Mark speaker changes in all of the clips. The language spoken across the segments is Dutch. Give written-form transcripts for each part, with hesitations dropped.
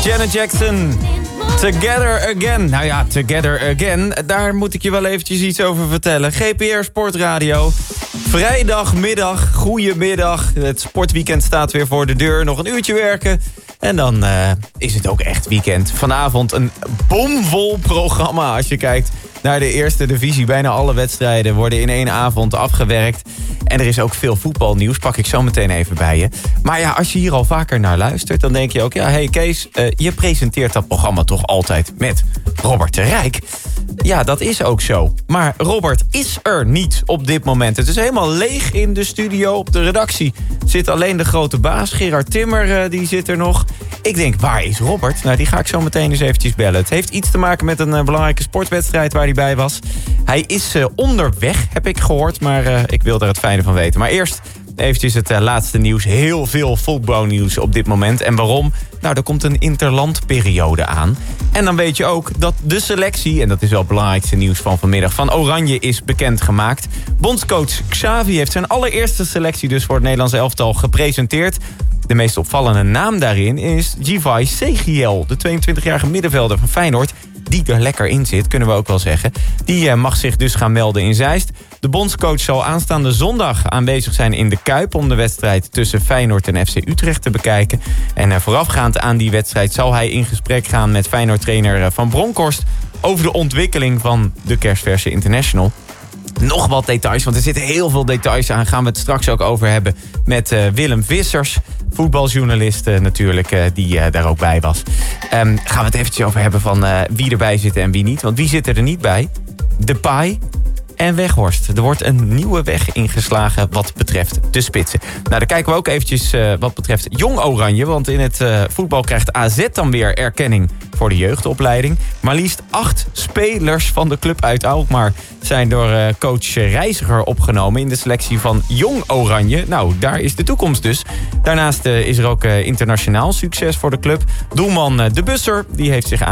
Speaker 1: Janet Jackson, Together Again. Nou ja, Together Again, daar moet ik je wel eventjes iets over vertellen. GPR Sportradio, vrijdagmiddag, goedemiddag. Het sportweekend staat weer voor de deur, nog een uurtje werken. En dan is het ook echt weekend. Vanavond een bomvol programma als je kijkt naar de eerste divisie. Bijna alle wedstrijden worden in één avond afgewerkt. En er is ook veel voetbalnieuws, pak ik zo meteen even bij je. Maar ja, als je hier al vaker naar luistert, dan denk je ook... ja, hey Kees, je presenteert dat programma toch altijd met Robert de Rijk? Ja, dat is ook zo. Maar Robert is er niet op dit moment. Het is helemaal leeg in de studio. Op de redactie zit alleen de grote baas, Gerard Timmer, die zit er nog. Ik denk, waar is Robert? Nou, die ga ik zo meteen eens eventjes bellen. Het heeft iets te maken met een belangrijke sportwedstrijd waar hij bij was. Hij is onderweg, heb ik gehoord, maar ik wil er het fijne van weten. Maar eerst eventjes het laatste nieuws. Heel veel voetbalnieuws op dit moment. En waarom? Nou, er komt een interlandperiode aan. En dan weet je ook dat de selectie, en dat is wel het belangrijkste nieuws van vanmiddag, van Oranje is bekendgemaakt. Bondscoach Xavi heeft zijn allereerste selectie dus voor het Nederlandse elftal gepresenteerd. De meest opvallende naam daarin is Givay Segiel, de 22-jarige middenvelder van Feyenoord, die er lekker in zit, kunnen we ook wel zeggen. Die mag zich dus gaan melden in Zeist. De bondscoach zal aanstaande zondag aanwezig zijn in de Kuip om de wedstrijd tussen Feyenoord en FC Utrecht te bekijken. En voorafgaand aan die wedstrijd zal hij in gesprek gaan met Feyenoord-trainer Van Bronckhorst over de ontwikkeling van de kerstverse international. Nog wat details, want er zitten heel veel details aan. Gaan we het straks ook over hebben met Willem Vissers, voetbaljournalist natuurlijk, die daar ook bij was. Gaan we het eventjes over hebben van wie erbij zit en wie niet. Want wie zit er niet bij? Depay en Weghorst. Er wordt een nieuwe weg ingeslagen wat betreft de spitsen. Nou, daar kijken we ook eventjes wat betreft Jong Oranje. Want in het voetbal krijgt AZ dan weer erkenning voor de jeugdopleiding. Maar liefst 8 spelers van de club uit Alkmaar zijn door coach Reiziger opgenomen in de selectie van Jong Oranje. Nou, daar is de toekomst dus. Daarnaast is er ook internationaal succes voor de club. Doelman De Busser, die heeft zich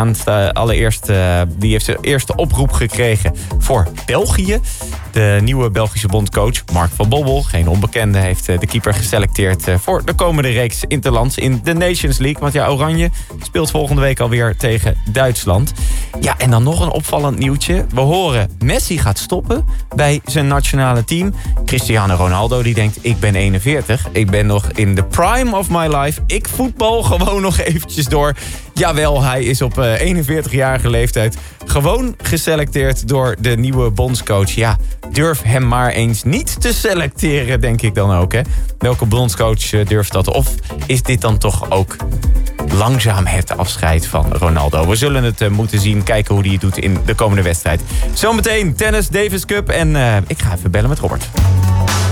Speaker 1: die heeft zijn eerste oproep gekregen voor België. De nieuwe Belgische bondcoach Mark van Bobbel, geen onbekende, heeft de keeper geselecteerd voor de komende reeks interlands in de Nations League. Want ja, Oranje speelt volgende week alweer tegen Duitsland. Ja, en dan nog een opvallend nieuwtje. We horen Messi gaat stoppen bij zijn nationale team. Cristiano Ronaldo die denkt, ik ben 41. Ik ben nog in the prime of my life. Ik voetbal gewoon nog eventjes door. Jawel, hij is op 41-jarige leeftijd gewoon geselecteerd door de nieuwe bondscoach. Ja, durf hem maar eens niet te selecteren, denk ik dan ook. Hè? Welke bondscoach durft dat? Of is dit dan toch ook langzaam het afscheid van Ronaldo? We zullen het moeten zien, kijken hoe hij het doet in de komende wedstrijd. Zometeen tennis Davis Cup en ik ga even bellen met Robert.